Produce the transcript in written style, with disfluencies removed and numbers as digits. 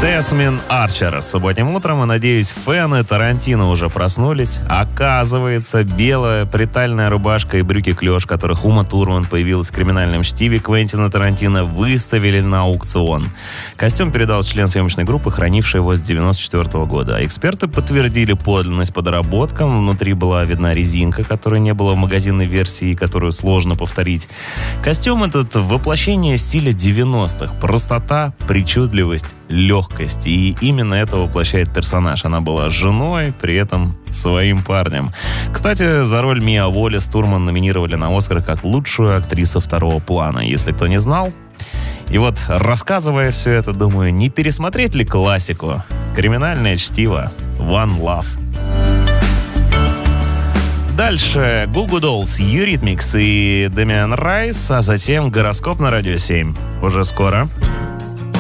Тесмин Арчер. Субботним утром, и, надеюсь, фэны Тарантино уже проснулись. Оказывается, белая притальная рубашка и брюки-клеш, которых Ума Турман появилась в «Криминальном чтиве» Квентина Тарантино, выставили на аукцион. Костюм передал член съемочной группы, хранивший его с 1994 года. А эксперты подтвердили подлинность подработкам. Внутри была видна резинка, которой не было в магазинной версии и которую сложно повторить. Костюм этот — воплощение стиля 90-х. Простота, причудливость, легкость. И именно это воплощает персонаж. Она была женой, при этом своим парнем. Кстати, за роль Миа Уоллес Турман номинировали на «Оскар» как лучшую актрису второго плана. Если кто не знал. И вот, рассказывая все это, думаю, не пересмотреть ли классику? «Криминальное чтиво», «One Love». Дальше Goo Goo Dolls, Eurythmics и Демиан Райс, а затем гороскоп на Радио 7. Уже скоро.